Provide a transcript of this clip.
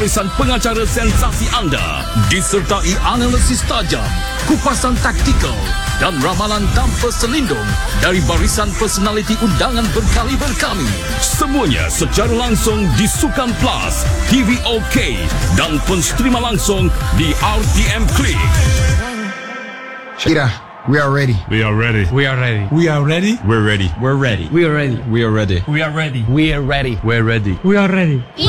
Barisan pengacara sensasi anda disertai analisis tajam, kupasan taktikal dan ramalan tanpa selindung dari barisan personaliti undangan berkaliber kami. Semuanya secara langsung di Sukan Plus, TV OK dan penstrima langsung di RTM Klik. Shira, we are ready. We are ready. We are ready. We are ready. We're ready. We're ready. We are ready. We are ready. We are ready. We are ready. We're ready. We are ready. We